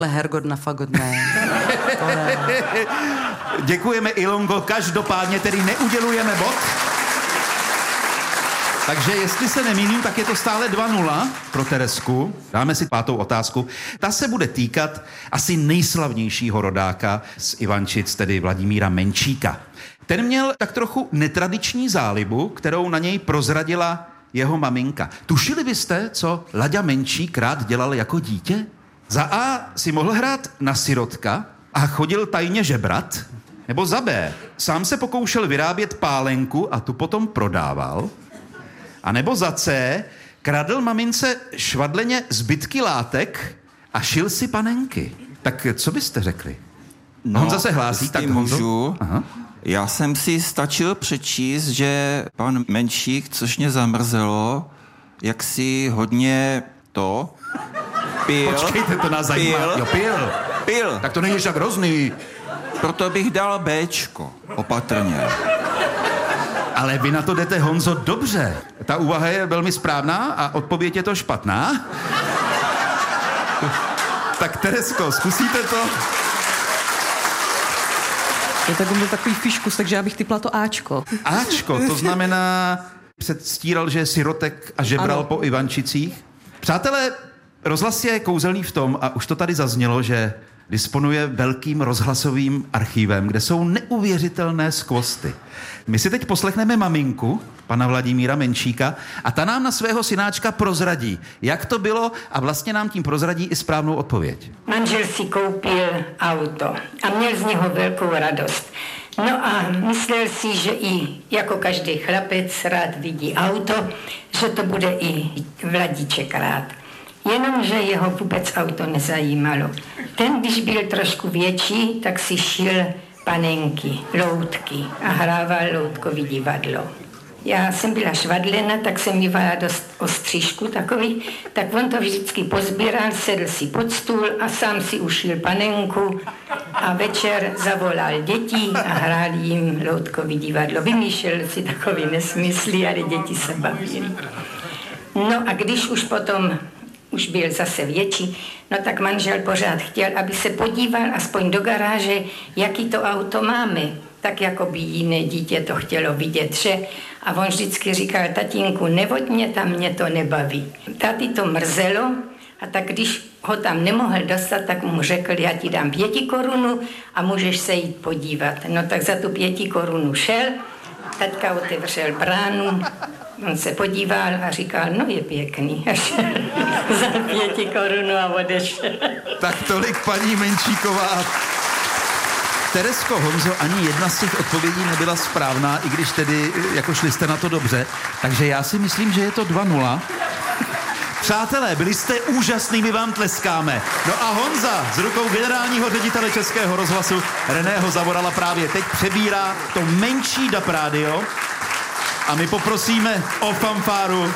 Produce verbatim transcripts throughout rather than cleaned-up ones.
Hergot na fagot ne. To ne. Děkujeme, Ilonko, každopádně tedy neudělujeme bod. Takže jestli se nemýlím, tak je to stále dva nula pro Teresku. Dáme si pátou otázku. Ta se bude týkat asi nejslavnějšího rodáka z Ivančic, tedy Vladimíra Menšíka. Ten měl tak trochu netradiční zálibu, kterou na něj prozradila jeho maminka. Tušili byste, co Laďa Menšík rád dělal jako dítě? Za A si mohl hrát na sirotka a chodil tajně žebrat, nebo za B sám se pokoušel vyrábět pálenku a tu potom prodával, a nebo za C kradl mamince švadleně zbytky látek a šil si panenky. Tak co byste řekli? No, Honza se hlásí, tak Honzo. Můžu. Aha. Já jsem si stačil přečíst, že pan Menšík, což mě zamrzelo, jak si hodně to pil. Počkejte, to nás zajímá. Pil. Jo, pil. Pil. Tak to není však hrozný. Proto bych dal Béčko, opatrně. Ale vy na to jdete, Honzo, dobře. Ta úvaha je velmi správná a odpověď je to špatná. Tak Teresko, zkusíte to? Je to byl takový fiškus, takže já bych typla to Ačko. Ačko, to znamená, předstíral, že je sirotek a žebral ano. po Ivančicích. Přátelé, rozhlas je kouzelný v tom, a už to tady zaznělo, že disponuje velkým rozhlasovým archívem, kde jsou neuvěřitelné skvosty. My si teď poslechneme maminku, pana Vladimíra Menšíka, a ta nám na svého synáčka prozradí, jak to bylo, a vlastně nám tím prozradí i správnou odpověď. Manžel si koupil auto a měl z něho velkou radost. No a myslel si, že i jako každý chlapec rád vidí auto, že to bude i Vladíček rád. Jenomže jeho vůbec auto nezajímalo. Ten, když byl trošku větší, tak si šil panenky, loutky a hrával loutkový divadlo. Já jsem byla švadlena, tak jsem mývala dost ostřížku takový, tak on to vždycky pozbíral, sedl si pod stůl a sám si ušil panenku a večer zavolal děti a hrál jim loutkový divadlo. Vymýšlel si takový nesmysly, ale děti se bavili. No a když už potom už byl zase větší, no tak manžel pořád chtěl, aby se podíval aspoň do garáže, jaký to auto máme. Tak jako by jiné dítě to chtělo vidět, že? A on vždycky říkal, tatínku, nevoď mě tam, mě to nebaví. Taty to mrzelo, a tak když ho tam nemohl dostat, tak mu řekl, já ti dám pěti korunu a můžeš se jít podívat. No tak za tu pěti korunu šel, taťka otevřel bránu, on se podíval a říkal, no je pěkný. A šel za pěti korunu a odešel. Tak tolik paní Menšíková. Teresko, Honzo, ani jedna z těch odpovědí nebyla správná, i když tedy jako šli jste na to dobře. Takže já si myslím, že je to dva nula. Přátelé, byli jste úžasný, my vám tleskáme. No a Honza z rukou generálního ředitele Českého rozhlasu Reného Zavorala právě teď přebírá to menší D A P rádio a my poprosíme o fanfáru,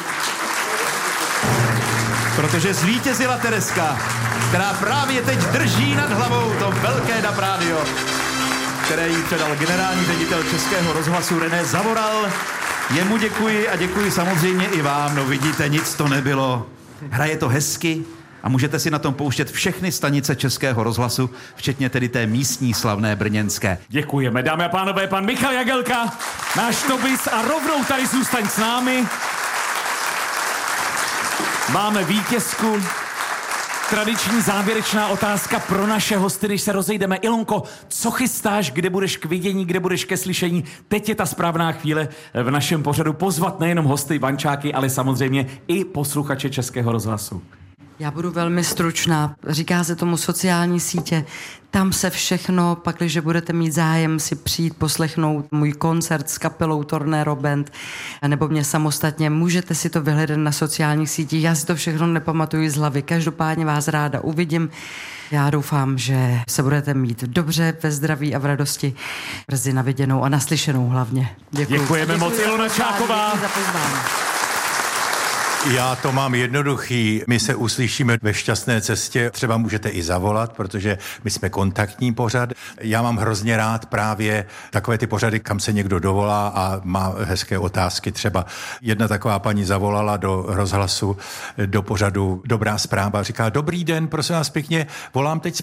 protože zvítězila Tereska, která právě teď drží nad hlavou to velké D A P rádio, které jí předal generální ředitel Českého rozhlasu René Zavoral. Jemu děkuji a děkuji samozřejmě i vám. No vidíte, nic to nebylo. Hraje to hezky a můžete si na tom pouštět všechny stanice Českého rozhlasu, včetně tedy té místní slavné brněnské. Děkujeme, dámy a pánové, pan Michal Jagelka, náš Tobis, a rovnou tady zůstaň s námi. Máme vítězku. Tradiční závěrečná otázka pro naše hosty, když se rozejdeme. Ilonko, co chystáš, kde budeš k vidění, kde budeš ke slyšení? Teď je ta správná chvíle v našem pořadu pozvat nejenom hosty Ivančáky, ale samozřejmě i posluchače Českého rozhlasu. Já budu velmi stručná. Říká se tomu sociální sítě. Tam se všechno, pakliže budete mít zájem si přijít poslechnout můj koncert s kapelou Tornero Band, nebo mě samostatně, můžete si to vyhledat na sociálních sítích. Já si to všechno nepamatuji z hlavy. Každopádně vás ráda uvidím. Já doufám, že se budete mít dobře, ve zdraví a v radosti. Brzy na viděnou a naslyšenou hlavně. Děkuji. Děkujeme Děkuji moc, Ilona Čáková. Děkuji za pozvání. Já to mám jednoduchý. My se uslyšíme ve Šťastné cestě. Třeba můžete i zavolat, protože my jsme kontaktní pořad. Já mám hrozně rád právě takové ty pořady, kam se někdo dovolá a má hezké otázky. Třeba jedna taková paní zavolala do rozhlasu, do pořadu Dobrá zpráva. Říká, dobrý den, prosím vás pěkně, volám teď z